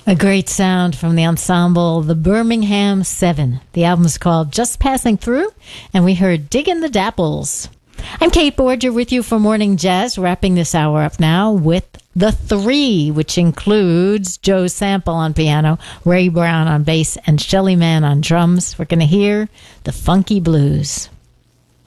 A great sound from the ensemble, the Birmingham Seven. The album's called Just Passing Through, and we heard Diggin' the Dapples. I'm Kate Borger with you for Morning Jazz, wrapping this hour up now with The Three, which includes Joe Sample on piano, Ray Brown on bass, and Shelly Manne on drums. We're going to hear the Funky Blues.